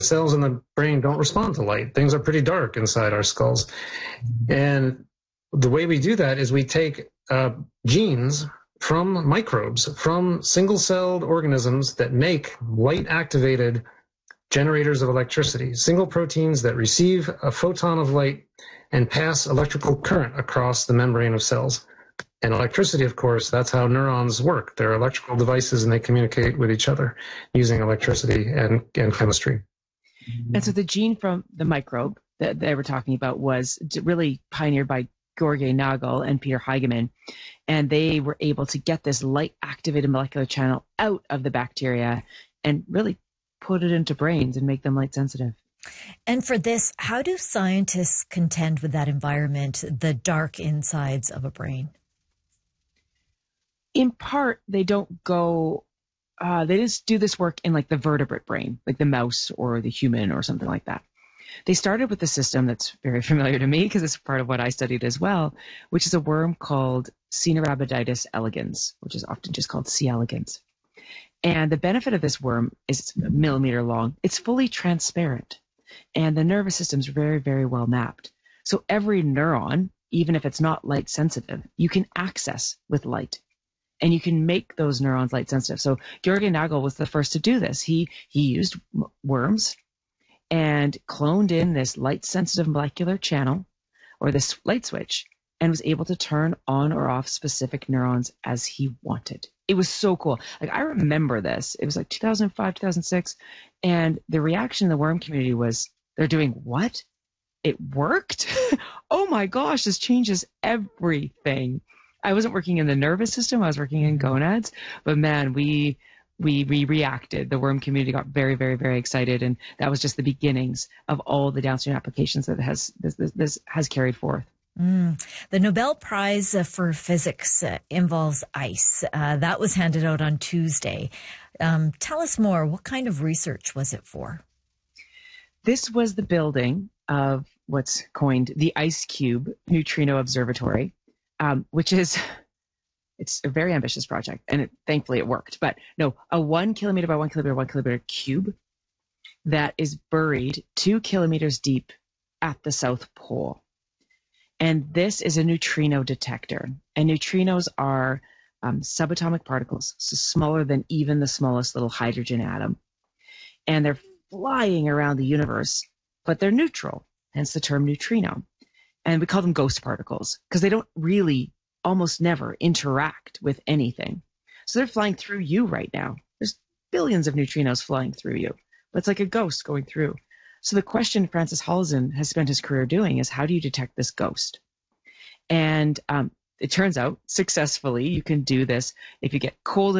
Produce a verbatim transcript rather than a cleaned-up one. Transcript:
cells in the brain don't respond to light. Things are pretty dark inside our skulls. And the way we do that is we take uh, genes from microbes, from single-celled organisms that make light-activated generators of electricity, single proteins that receive a photon of light and pass electrical current across the membrane of cells. And electricity, of course, that's how neurons work. They're electrical devices, and they communicate with each other using electricity and, and chemistry. And so the gene from the microbe that they were talking about was really pioneered by Georgi Nagel and Peter Heigemann, and they were able to get this light-activated molecular channel out of the bacteria and really put it into brains and make them light-sensitive. And for this, how do scientists contend with that environment, the dark insides of a brain? In part, they don't go, uh, they just do this work in like the vertebrate brain, like the mouse or the human or something like that. They started with a system that's very familiar to me because it's part of what I studied as well, which is a worm called Caenorhabditis elegans, which is often just called C. elegans. And the benefit of this worm is it's a millimeter long. It's fully transparent. And the nervous system's very, very well mapped. So every neuron, even if it's not light sensitive, you can access with light. And you can make those neurons light sensitive. So Georgi Nagel was the first to do this. He he used worms and cloned in this light-sensitive molecular channel, or this light switch, and was able to turn on or off specific neurons as he wanted. It was so cool. Like, I remember this. It was like two thousand five, two thousand six, and the reaction in the worm community was, they're doing what? It worked? Oh my gosh, this changes everything. I wasn't working in the nervous system. I was working in gonads. But man, we... We, we reacted. The worm community got very, very, very excited, and that was just the beginnings of all the downstream applications that has this, this, this has carried forth. Mm. The Nobel Prize for Physics uh, involves ice. Uh, that was handed out on Tuesday. Um, tell us more. What kind of research was it for? This was the building of what's coined the IceCube Neutrino Observatory, um, which is... It's a very ambitious project, and it, thankfully it worked. But no, a one kilometer by one kilometer, one kilometer cube that is buried two kilometers deep at the South Pole. And this is a neutrino detector. And neutrinos are um, subatomic particles, so smaller than even the smallest little hydrogen atom. And they're flying around the universe, but they're neutral, hence the term neutrino. And we call them ghost particles because they don't really almost never interact with anything. So they're flying through you right now. There's billions of neutrinos flying through you, but it's like a ghost going through. So the question Francis Halzen has spent his career doing is, how do you detect this ghost? And um, it turns out successfully you can do this if you get cold